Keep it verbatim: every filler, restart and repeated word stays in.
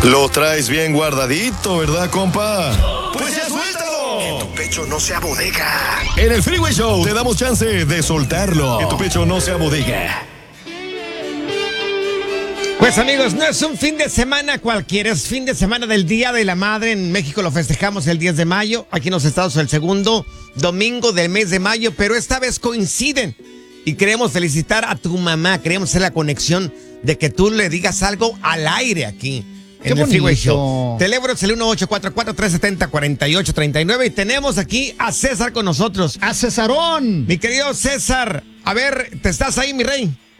Lo traes bien guardadito, ¿verdad, compa? Pues ya suéltalo. Que tu pecho no sea bodega. En el Freeway Show te damos chance de soltarlo. Que tu pecho no sea bodega. Pues amigos, no es un fin de semana cualquiera, es fin de semana del Día de la Madre. En México lo festejamos el diez de mayo, aquí en los Estados el segundo domingo del mes de mayo, pero esta vez coinciden. Y queremos felicitar a tu mamá, queremos hacer la conexión de que tú le digas algo al aire aquí. En el Freeway Show. Teléfono es el uno ocho cuatro cuatro, tres siete cero, cuatro ocho tres nueve y tenemos aquí a César con nosotros. ¡A Cesarón! Mi querido César, a ver, ¿te estás ahí, mi rey?